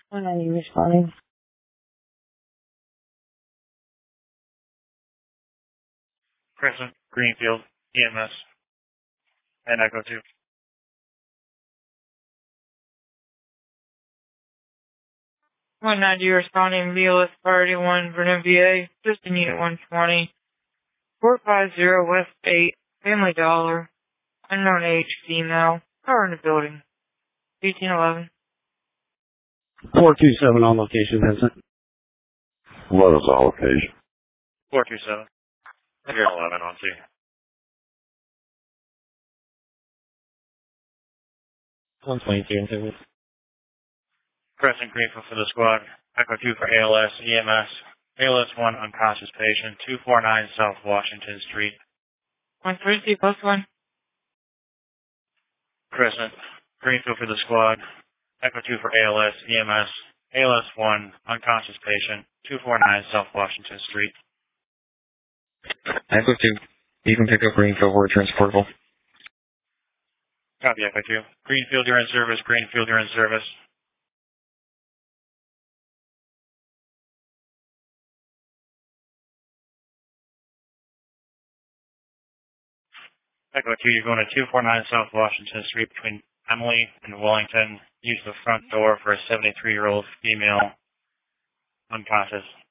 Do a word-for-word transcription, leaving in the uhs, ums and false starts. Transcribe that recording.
one ninety responding. Crescent, Greenfield, E M S, and Echo two. one ninety responding, V L S Priority one, Vernon, V A, just in Unit one twenty, four five zero West eight, Family Dollar, unknown age, female, car in the building, eighteen eleven. four two seven on location, Vincent. What is the location? four two seven. Here eleven on C. one twenty-two in service. Crescent, Greenfield for the squad. Echo two for A L S, E M S. A L S one unconscious patient, two forty-nine South Washington Street. one three plus one. Crescent, Greenfield for the squad. Echo two for A L S, E M S. A L S one unconscious patient, two forty-nine South Washington Street. Echo two. You can pick up Greenfield where transportable. Copy, Echo two. Greenfield, you're in service. Greenfield, you're in service. Echo two, you're going to two forty-nine South Washington Street between Emily and Wellington. Use the front door for a seventy-three-year-old female unconscious.